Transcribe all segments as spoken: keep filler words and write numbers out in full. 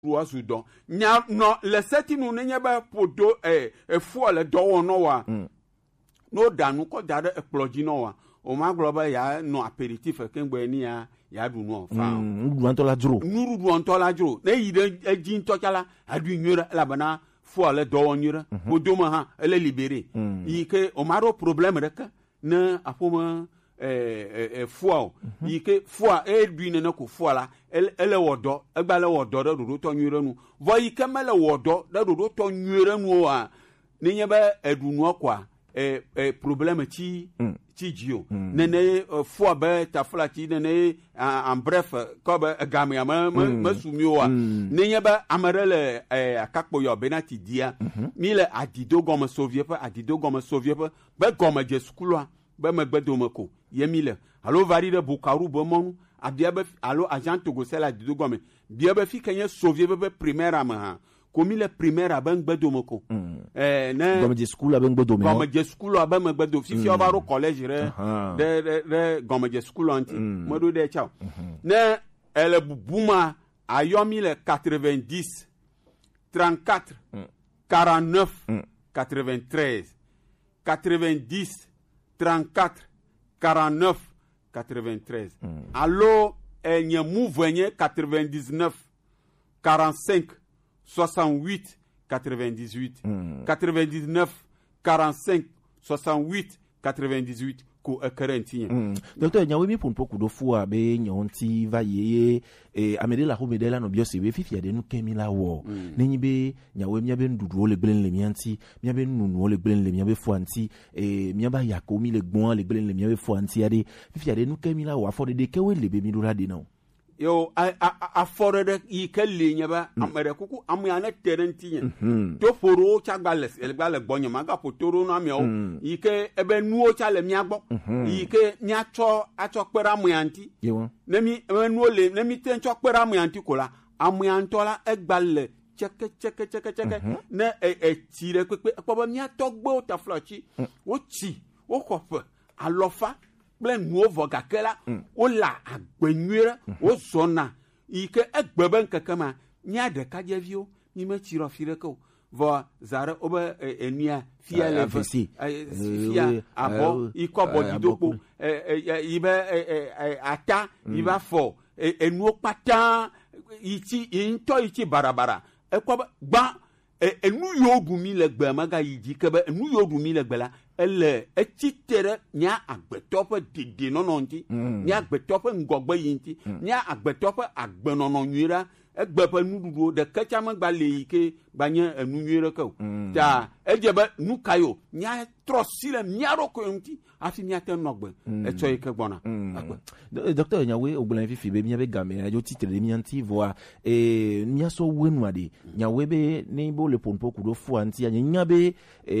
Roasu don. Nya no le seti nu ne nyaba podo eh e fo le do no wa. No danu ko dare exploji no wa. O ma global ya no aperitif kengbe ni ya ya du no fa. Ndu antola dro. Nuru du antola dro. Ne yide ejin to kala adu nyura la bana fo le do nyura. Podo ma ha ele libéré. Yi ke o maro problème rek na afoma eh eh fo yi ke fo e du ne na ko fo la ele wodo egba le wodo da do to nyura nu vo yi ke mele wodo da do to nyura nu a ne nya ba edu nu kwa eh eh problème ti ti jio ne ne fo ba ta fla ti ne ne en bref ko ba gam ya ma ma sumio wa ne nya ba amarele eh akakpo yo benati dia mi le adido gomo soviet pa adido gomo soviet pa ba gomo je school ba magbedo mako yemile alo vari de bukaru bo monu abia ba alo agent togo sela dido gome bia ba fi kanye soviet be primaire ama ha komi le primaire ba ngbedo mako eh na gome je school ba ngbedo me gome je school ba magbedo fi fi obaro college re de de gome je school anti modo de chao na ele buma ayomi le quatre-vingt-dix trente-quatre quarante-neuf quatre-vingt-treize quatre-vingt-dix trente-quatre quarante-neuf quatre-vingt-treize. Mm. Allo eh nye mouvenye quatre-vingt-dix-neuf quarante-cinq soixante-huit quatre-vingt-dix-huit. Mm. quatre-vingt-dix-neuf quarante-cinq soixante-huit quatre-vingt-dix-huit ko ekerenti. Mm. Docteur nyawe mi pour beaucoup de fois be nyonti va yeye e amede la home de la no biose we fifi ade nu kemi la wo. Mm. Nenyi be nyawe mi abe ndudu le gbelen le mianti, mi abe nunu le gbelen le mi abe fo anti e mi aba yakomi le gbon le gbelen le mi abe fo anti ade fifi ade nu kemi la wo afode de kewe le be mi do la de no. Yo a a afore de ikelle nyaba amere kuku amyana terentinya to foro cha gbales el gbale gbonyo maga potoro no amio ike ebe nuo cha le miagbo ike nyacho acho pera amyanti nemi nuo le nemi tencho pera amyanti kola amyantola egbale cheke cheke cheke cheke ne e tire pepe pobo nya togbo ta flochi wo chi wo kofe alofa ble nuovo gakela o la agbenyure o zona ike egbeben kakama nya de kadjevio ni me tiro fireko vo zare obe enia fia le fia abo ikobo didoko ibe ata iba fo enu pata ichi into ichi barabara ekoba gba enu yogumi le gbe maga yiji kebe enu yogumi le gbela ele etitere nya agbetope dede nononti nya agbetope ngogbe yinti nya agbetope agbenono nyira egbepe nududu de kachama gbale ike gbanye enu nyira ko ta ejebe nukayo nya trosile nyaro ko yinti afi nya ten nogbe eto ike gbona docteur nyawe ogbolan fifi be miabe game ajo titre de mianti voa e nya so wenu ade nyawe be ni bo le ponpo kudo fu anti anya nyabe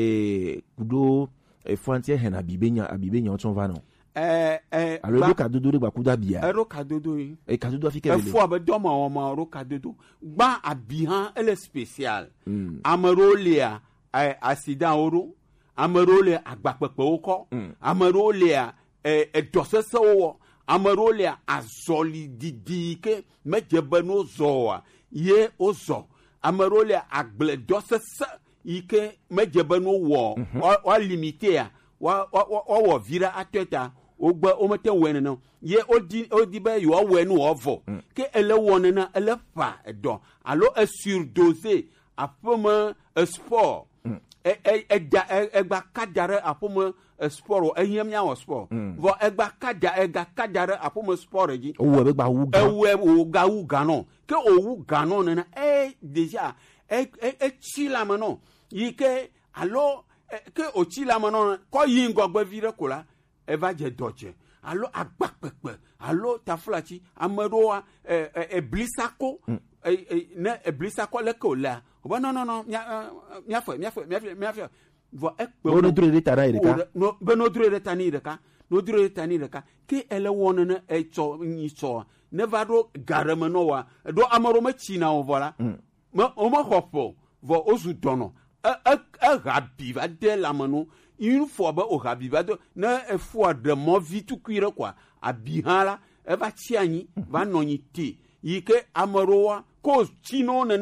e kudo e frontier hen abibenya abibenya oton va no eh eh alo do kadodo de gbakuda bia ero kadodo yi e kadodo afike bele e fo abedo ma o ma ro kadodo gba abihan ele special amarolia eh accident oro amarolia agbapepe oko amarolia eh edosese wo amarolia azolididike mejebe no zoa ye ozo amarolia agble dosese ike mejebe no wo wa limité a wa wa wo vira ateta ogba o mete wene no ye odi odi be yo wene ovo ke ele wone na ele fa edo alo e surdosé apoma sport e e egba kadare apoma sport ehiem nya wo sport vo egba kada ega kadare apoma sport ji owo egba wu ga ewe wo ga wu ga no ke owu ga no na e déjà e e chila mano yike alo ke ochila mano ko yingo gbe vire kola e va je doje alo agbapepe alo taflachi amaroa e e blisako e ne e blisako le kola bo no no no mia fo mia fo mia fo vo e pe no dure de tara ireka no be no dure de tani ireka no dure de tani ireka ke ele wona na e cho ni cho ne va do garama no wa do amaro ma china o vola ma o ma hofo vo ozu dono e e rabi va de la mano une fois ba o rabi va de na e fois de mo vitu kuire quoi abihala e va chiani va noniti yike amaroa cause chino